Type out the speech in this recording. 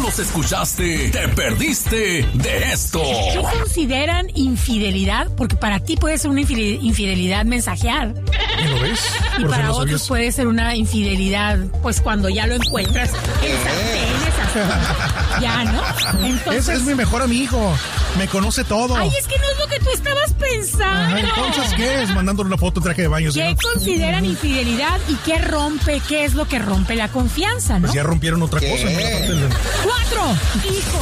los escuchaste, te perdiste de esto. ¿Qué consideran infidelidad? Porque para ti puede ser una infidelidad mensajear. ¿Lo ves? Y para otros puede ser una infidelidad, pues cuando ya lo encuentras ya, ¿no? Entonces, Ese es mi mejor amigo. Me conoce todo. Ay, es que no es lo que tú estabas pensando. Ajá, entonces, ¿qué es? Mandándole una foto en traje de baño. ¿Qué consideran infidelidad y qué rompe? ¿Qué es lo que rompe la confianza, no? Pues ya rompieron otra cosa. 4, hijo.